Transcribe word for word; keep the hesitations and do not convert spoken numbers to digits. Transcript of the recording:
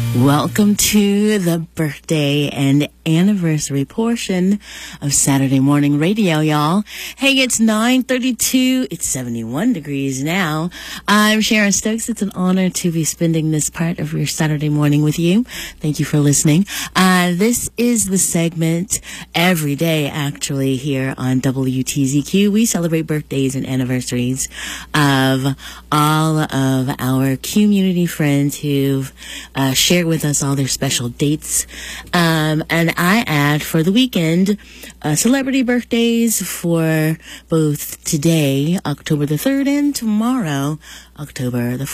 Welcome to the birthday and anniversary portion of Saturday Morning Radio, y'all. Hey, it's nine thirty-two. It's seventy-one degrees now. I'm Sharon Stokes. It's an honor to be spending this part of your Saturday morning with you. Thank you for listening. Uh, this is the segment every day, actually, here on W T Z Q. We celebrate birthdays and anniversaries of all of our community friends who've uh, shared with us all their special dates. Um, and I add for the weekend uh, celebrity birthdays for both today, October the third, and tomorrow, October the